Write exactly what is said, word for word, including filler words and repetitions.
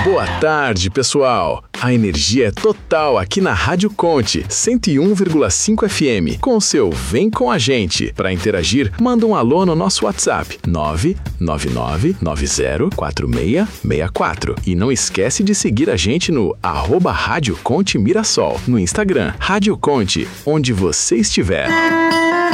Boa tarde, pessoal! A energia é total aqui na Rádio Conte, cento e um vírgula cinco F M, com o seu Vem Com a Gente. Para interagir, manda um alô no nosso WhatsApp, nove nove nove nove zero quatro seis seis quatro. E não esquece de seguir a gente no arroba Rádio Conte Mirassol, no Instagram, Rádio Conte, onde você estiver.